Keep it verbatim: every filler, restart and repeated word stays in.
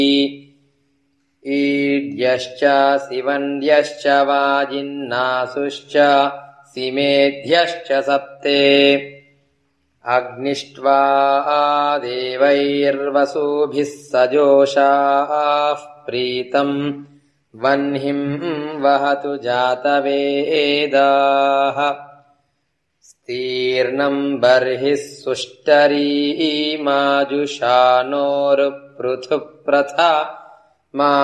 ईड्यश्च सिवन्द्यश्च वाजिन्नासुश्च सिमेध्यश्च सप्ते अग्निष्ट्वा देवैर्वसुभिः सजोषाः प्रीतम् वह्निम् वहतु जातवेदाः स्तीर्णम् बर्हिः सुष्टरीमाजुषाणोरुपृथुप्रथा मा